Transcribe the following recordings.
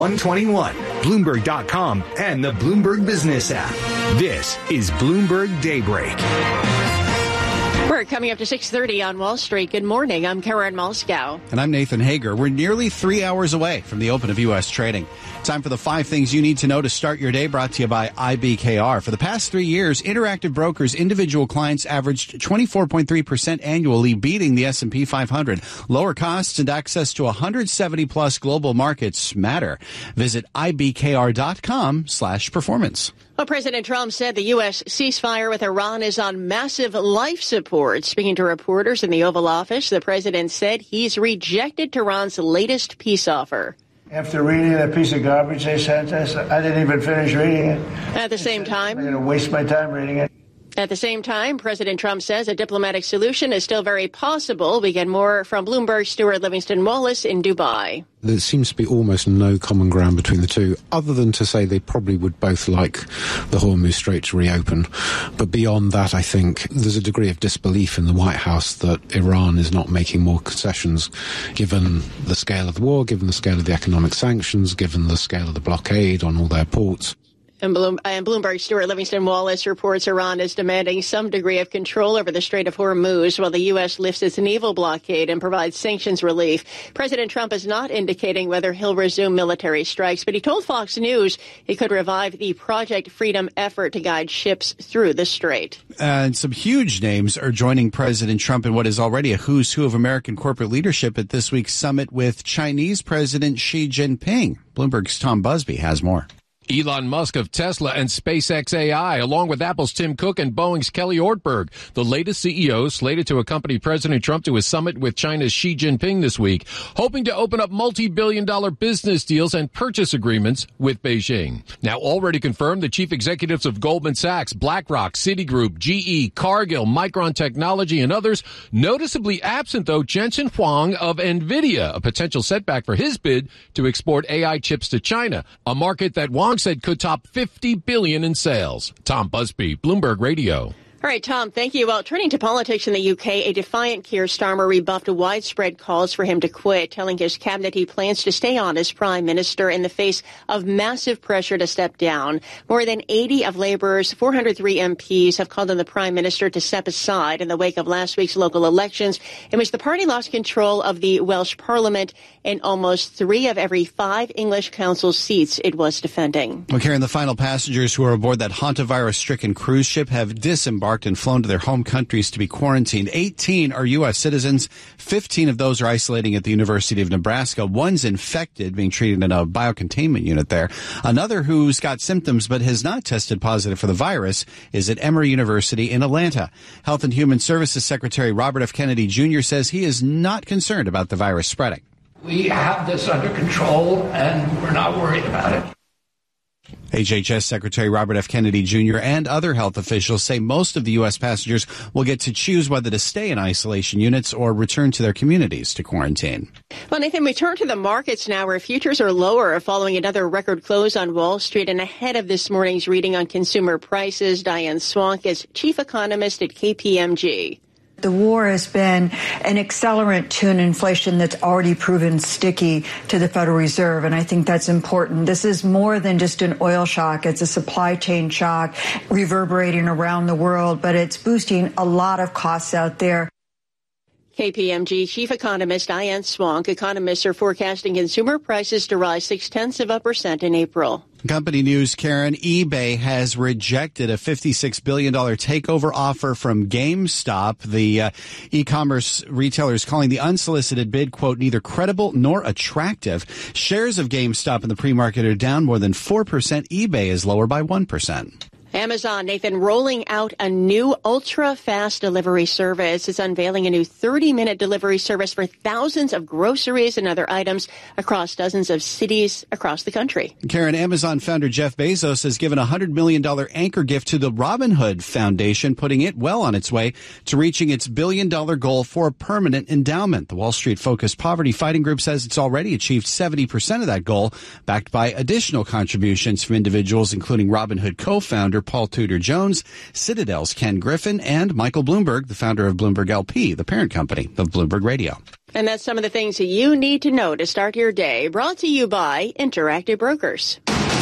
121, Bloomberg.com, and the Bloomberg Business app. This is Bloomberg Daybreak. We're coming up to 6:30 on Wall Street. Good morning. I'm Karen Malskow. And I'm Nathan Hager. We're nearly 3 hours away from the open of U.S. trading. Time for the 5 things you need to know to start your day, brought to you by IBKR. For the past 3 years, Interactive Brokers' individual clients averaged 24.3% annually, beating the S&P 500. Lower costs and access to 170-plus global markets matter. Visit ibkr.com/performance. Well, President Trump said the U.S. ceasefire with Iran is on massive life support. Speaking to reporters in the Oval Office, the president said he's rejected Tehran's latest peace offer. After reading that piece of garbage they sent us, I didn't even finish reading it. At the same time, I'm going to waste my time reading it. At the same time, President Trump says a diplomatic solution is still very possible. We get more from Bloomberg's Stuart Livingston-Wallace in Dubai. There seems to be almost no common ground between the two, other than to say they probably would both like the Hormuz Strait to reopen. But beyond that, I think there's a degree of disbelief in the White House that Iran is not making more concessions, given the scale of the war, given the scale of the economic sanctions, given the scale of the blockade on all their ports. And Bloomberg's Stuart Livingston-Wallace reports Iran is demanding some degree of control over the Strait of Hormuz while the U.S. lifts its naval blockade and provides sanctions relief. President Trump is not indicating whether he'll resume military strikes, but he told Fox News he could revive the Project Freedom effort to guide ships through the strait. And some huge names are joining President Trump in what is already a who's who of American corporate leadership at this week's summit with Chinese President Xi Jinping. Bloomberg's Tom Busby has more. Elon Musk of Tesla and SpaceX AI, along with Apple's Tim Cook and Boeing's Kelly Ortberg, the latest CEOs slated to accompany President Trump to his summit with China's Xi Jinping this week, hoping to open up multi-billion-dollar business deals and purchase agreements with Beijing. Now already confirmed, the chief executives of Goldman Sachs, BlackRock, Citigroup, GE, Cargill, Micron Technology, and others. Noticeably absent, though, Jensen Huang of NVIDIA, a potential setback for his bid to export AI chips to China, a market that Huang said could top $50 billion in sales. Tom Busby, Bloomberg Radio. All right, Tom, thank you. Well, turning to politics in the UK, a defiant Keir Starmer rebuffed widespread calls for him to quit, telling his cabinet he plans to stay on as prime minister in the face of massive pressure to step down. More than 80 of Labour's 403 MPs have called on the prime minister to step aside in the wake of last week's local elections, in which the party lost control of the Welsh Parliament and almost 3 of every 5 English council seats it was defending. Well, Karen, the final passengers who are aboard that hantavirus-stricken cruise ship have disembarked and flown to their home countries to be quarantined. 18 are U.S. citizens. 15 of those are isolating at the University of Nebraska. One's infected, being treated in a biocontainment unit there. Another who's got symptoms but has not tested positive for the virus is at Emory University in Atlanta. Health and Human Services Secretary Robert F. Kennedy Jr. says he is not concerned about the virus spreading. We have this under control, and we're not worried about it. HHS Secretary Robert F. Kennedy Jr. and other health officials say most of the U.S. passengers will get to choose whether to stay in isolation units or return to their communities to quarantine. Well, Nathan, we turn to the markets now, where futures are lower following another record close on Wall Street. And ahead of this morning's reading on consumer prices, Diane Swank is chief economist at KPMG. The war has been an accelerant to an inflation that's already proven sticky to the Federal Reserve, and I think that's important. This is more than just an oil shock. It's a supply chain shock reverberating around the world, but it's boosting a lot of costs out there. KPMG chief economist Diane Swank. Economists are forecasting consumer prices to rise 0.6% in April. Company news, Karen. eBay has rejected a $56 billion takeover offer from GameStop. The e-commerce retailer is calling the unsolicited bid, quote, neither credible nor attractive. Shares of GameStop in the pre-market are down more than 4%. eBay is lower by 1%. Amazon, Nathan, rolling out a new ultra-fast delivery service. It's unveiling a new 30-minute delivery service for thousands of groceries and other items across dozens of cities across the country. Karen, Amazon founder Jeff Bezos has given a $100 million anchor gift to the Robin Hood Foundation, putting it well on its way to reaching its billion-dollar goal for a permanent endowment. The Wall Street-focused poverty fighting group says it's already achieved 70% of that goal, backed by additional contributions from individuals, including Robin Hood co-founder Senator Paul Tudor Jones, Citadel's Ken Griffin, and Michael Bloomberg, the founder of Bloomberg LP, the parent company of Bloomberg Radio. And that's some of the things that you need to know to start your day. Brought to you by Interactive Brokers.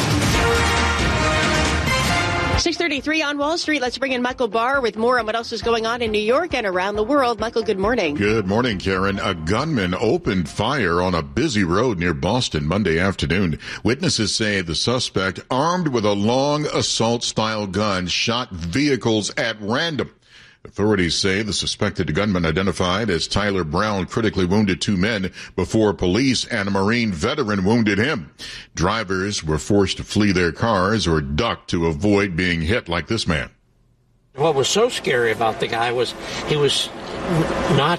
6:33 on Wall Street. Let's bring in Michael Barr with more on what else is going on in New York and around the world. Michael, good morning. Good morning, Karen. A gunman opened fire on a busy road near Boston Monday afternoon. Witnesses say the suspect, armed with a long assault-style gun, shot vehicles at random. Authorities say the suspected gunman, identified as Tyler Brown, critically wounded 2 men before police and a Marine veteran wounded him. Drivers were forced to flee their cars or duck to avoid being hit like this man. What was so scary about the guy was he was not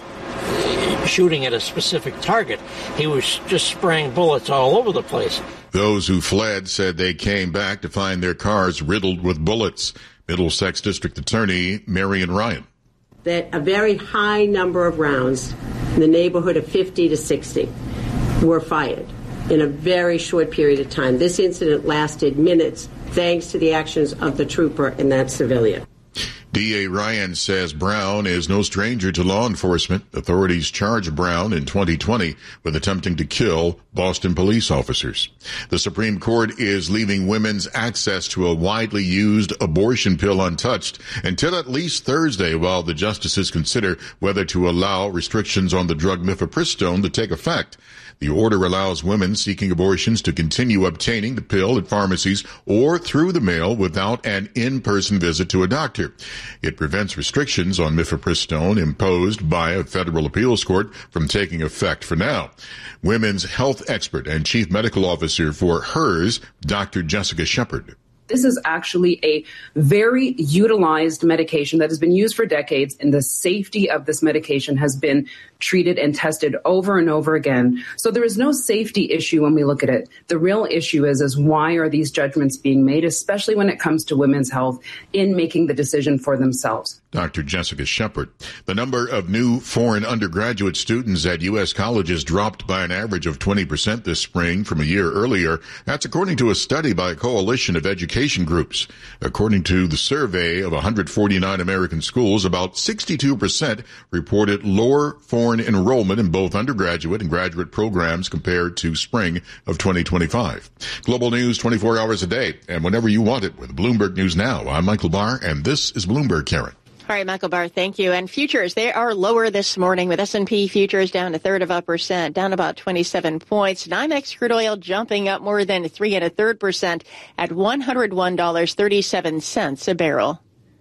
shooting at a specific target. He was just spraying bullets all over the place. Those who fled said they came back to find their cars riddled with bullets. Middlesex District Attorney Marion Ryan. That a very high number of rounds, in the neighborhood of 50 to 60, were fired in a very short period of time. This incident lasted minutes thanks to the actions of the trooper and that civilian. D.A. Ryan says Brown is no stranger to law enforcement. Authorities charged Brown in 2020 with attempting to kill Boston police officers. The Supreme Court is leaving women's access to a widely used abortion pill untouched until at least Thursday, while the justices consider whether to allow restrictions on the drug mifepristone to take effect. The order allows women seeking abortions to continue obtaining the pill at pharmacies or through the mail without an in-person visit to a doctor. It prevents restrictions on mifepristone imposed by a federal appeals court from taking effect for now. Women's health expert and chief medical officer for HERS, Dr. Jessica Shepard. This is actually a very utilized medication that has been used for decades, and the safety of this medication has been treated and tested over and over again. So there is no safety issue when we look at it. The real issue is why are these judgments being made, especially when it comes to women's health in making the decision for themselves. Dr. Jessica Shepard. The number of new foreign undergraduate students at U.S. colleges dropped by an average of 20% this spring from a year earlier. That's according to a study by a coalition of education groups. According to the survey of 149 American schools, about 62% reported lower foreign enrollment in both undergraduate and graduate programs compared to spring of 2025. Global news 24 hours a day and whenever you want it with Bloomberg News Now. I'm Michael Barr, and this is Bloomberg, Karen. All right, Michael Barr, thank you. And futures, they are lower this morning with S&P futures down 0.33%, down about 27 points. NYMEX crude oil jumping up more than 3.33% at $101.37 a barrel.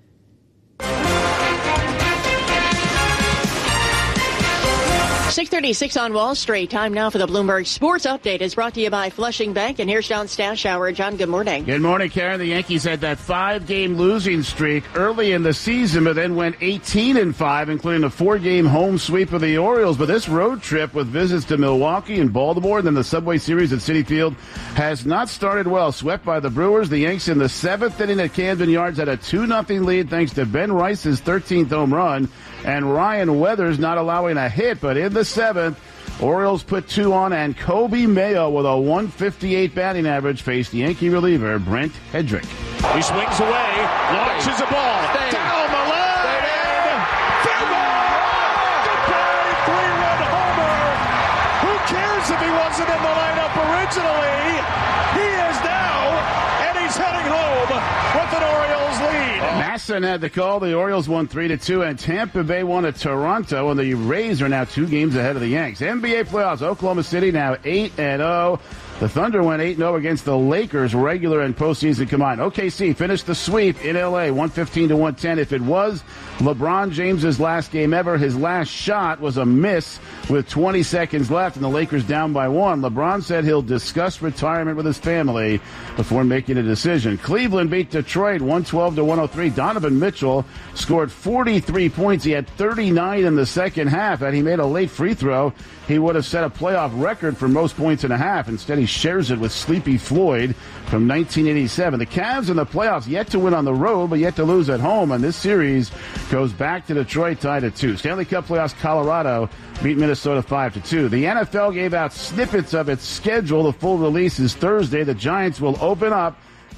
6:36 on Wall Street. Time now for the Bloomberg Sports Update. Is brought to you by Flushing Bank. And here's John Stashower. John, good morning. Good morning, Karen. The Yankees had that 5-game losing streak early in the season, but then went 18-5, including a 4-game home sweep of the Orioles. But this road trip with visits to Milwaukee and Baltimore and then the Subway Series at Citi Field has not started well. Swept by the Brewers. The Yanks in the 7th inning at Camden Yards had a 2-0 lead thanks to Ben Rice's 13th home run and Ryan Weathers not allowing a hit. But in the 7th, Orioles put 2 on, and Kobe Mayo with a 158 batting average faced Yankee reliever Brent Hedrick. He swings away, launches a ball down the line, field goal! Goodbye, 3-run homer. Who cares if he wasn't in the lineup originally? He is now, and he's heading home with an Orioles lead. Masson had the call. The Orioles won 3-2, and Tampa Bay won at Toronto, and the Rays are now 2 games ahead of the Yanks. NBA playoffs, Oklahoma City now 8-0. The Thunder went 8-0 against the Lakers, regular and postseason combined. OKC finished the sweep in L.A., 115-110. If it was LeBron James's last game ever, his last shot was a miss with 20 seconds left, and the Lakers down by 1. LeBron said he'll discuss retirement with his family before making a decision. Cleveland beat Detroit 112-103. Donovan Mitchell scored 43 points. He had 39 in the second half, and he made a late free throw. He would have set a playoff record for most points in a half. Instead, he shares it with Sleepy Floyd from 1987. The Cavs in the playoffs yet to win on the road, but yet to lose at home. And this series goes back to Detroit, tied at 2. Stanley Cup playoffs, Colorado beat Minnesota 5-2. The NFL gave out snippets of its schedule. The full release is Thursday. The Giants will open up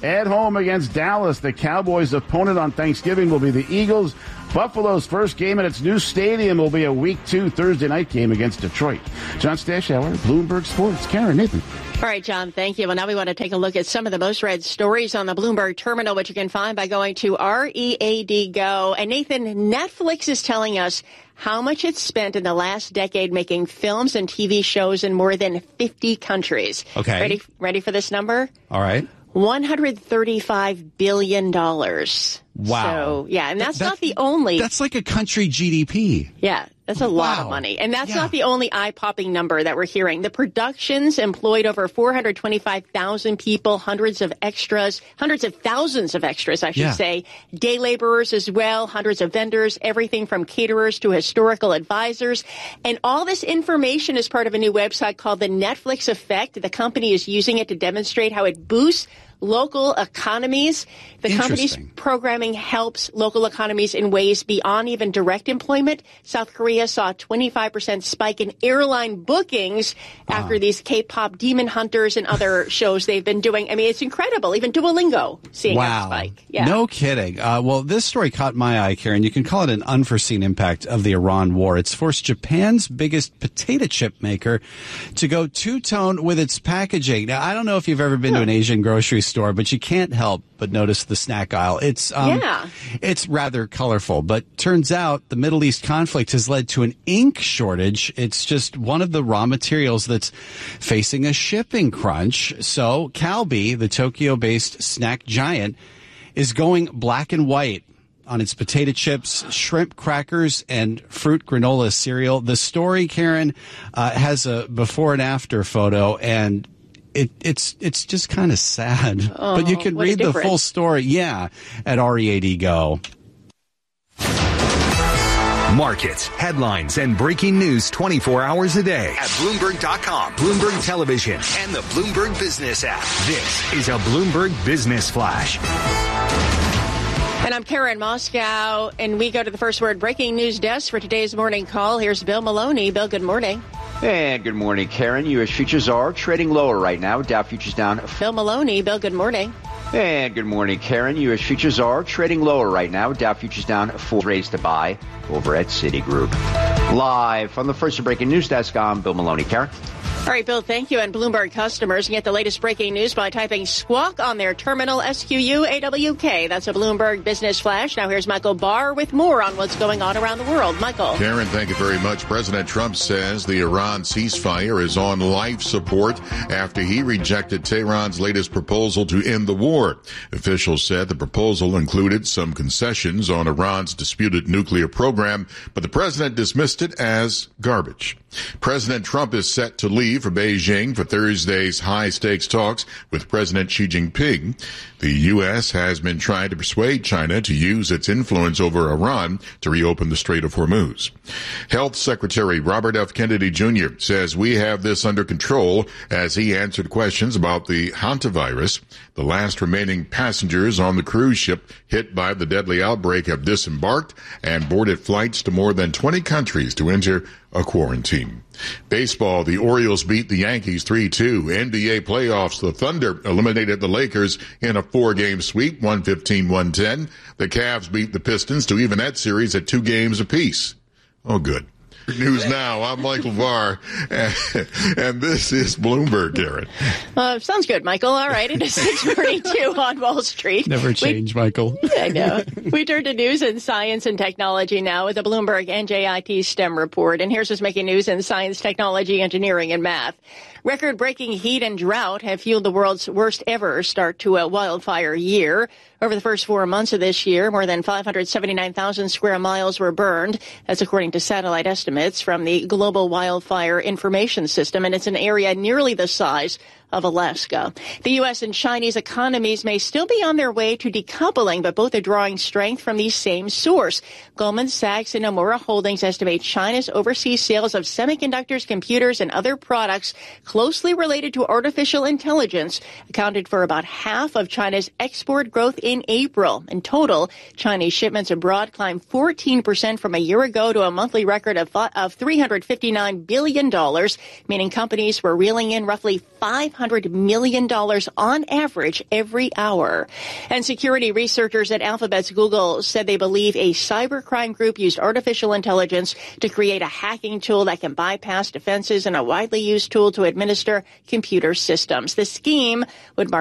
At home against Dallas, the Cowboys' opponent on Thanksgiving will be the Eagles. Buffalo's first game at its new stadium will be a Week 2 Thursday night game against Detroit. John Stashower, Bloomberg Sports. Karen, Nathan. All right, John, thank you. Well, now we want to take a look at some of the most read stories on the Bloomberg terminal, which you can find by going to READ Go. And Nathan, Netflix is telling us how much it's spent in the last decade making films and TV shows in more than 50 countries. Okay. Ready for this number? All right. $135 billion. Wow. So, yeah, and that's not the only. That's like a country GDP. Yeah, that's a lot of money. And that's not the only eye-popping number that we're hearing. The productions employed over 425,000 people, hundreds of thousands of extras, I should say, day laborers as well, hundreds of vendors, everything from caterers to historical advisors. And all this information is part of a new website called the Netflix Effect. The company is using it to demonstrate how it boosts local economies. The company's programming helps local economies in ways beyond even direct employment. South Korea saw a 25% spike in airline bookings after these K-pop Demon Hunters and other shows they've been doing. I mean, it's incredible. Even Duolingo seeing that spike. Yeah. No kidding. Well, this story caught my eye, Karen. You can call it an unforeseen impact of the Iran war. It's forced Japan's biggest potato chip maker to go two-tone with its packaging. Now, I don't know if you've ever been to an Asian grocery store, but you can't help but notice the snack aisle. It's rather colorful, but turns out the Middle East conflict has led to an ink shortage. It's just one of the raw materials that's facing a shipping crunch. So Calbee, the Tokyo-based snack giant, is going black and white on its potato chips, shrimp crackers, and fruit granola cereal. The story, Karen, has a before and after photo, and it's just kind of sad. But you can read the full story, at READ Go. Markets, headlines, and breaking news 24 hours a day at Bloomberg.com, Bloomberg Television, and the Bloomberg Business app. This is a Bloomberg Business Flash. And I'm Karen Moscow, and we go to the First Word breaking news desk for today's morning call. Here's Bill Maloney. Bill, good morning. And good morning, Karen. U.S. futures are trading lower right now. Dow futures down. Bill Maloney. Bill, good morning. And good morning, Karen. U.S. futures are trading lower right now. Dow futures down 4 raised to buy over at Citigroup. Live from the First breaking news desk, I'm Bill Maloney. Karen. All right, Bill, thank you. And Bloomberg customers can get the latest breaking news by typing Squawk on their terminal, SQUAWK. That's a Bloomberg Business Flash. Now here's Michael Barr with more on what's going on around the world. Michael. Karen, thank you very much. President Trump says the Iran ceasefire is on life support after he rejected Tehran's latest proposal to end the war. Officials said the proposal included some concessions on Iran's disputed nuclear program, but the president dismissed it as garbage. President Trump is set to leave for Beijing for Thursday's high-stakes talks with President Xi Jinping. The U.S. has been trying to persuade China to use its influence over Iran to reopen the Strait of Hormuz. Health Secretary Robert F. Kennedy Jr. says we have this under control as he answered questions about the hantavirus. The last remaining passengers on the cruise ship hit by the deadly outbreak have disembarked and boarded flights to more than 20 countries to enter a quarantine. Baseball, the Orioles beat the Yankees 3-2. NBA playoffs, the Thunder eliminated the Lakers in a 4-game sweep, 115-110. The Cavs beat the Pistons to even that series at 2 games apiece. Oh, good. News now. I'm Michael Barr, and this is Bloomberg, Karen. Sounds good, Michael. All right. It is 6:42 on Wall Street. Never change, Michael. I know. We turn to news in science and technology now with the Bloomberg NJIT STEM report. And here's what's making news in science, technology, engineering, and math. Record-breaking heat and drought have fueled the world's worst ever start to a wildfire year. Over the first 4 months of this year, more than 579,000 square miles were burned. That's according to satellite estimates from the Global Wildfire Information System, and it's an area nearly the size of Alaska. The U.S. and Chinese economies may still be on their way to decoupling, but both are drawing strength from the same source. Goldman Sachs and Nomura Holdings estimate China's overseas sales of semiconductors, computers, and other products closely related to artificial intelligence accounted for about half of China's export growth in April. In total, Chinese shipments abroad climbed 14% from a year ago to a monthly record of $359 billion, meaning companies were reeling in roughly $500 $500 million on average every hour. And security researchers at Alphabet's Google said they believe a cybercrime group used artificial intelligence to create a hacking tool that can bypass defenses and a widely used tool to administer computer systems. The scheme would mark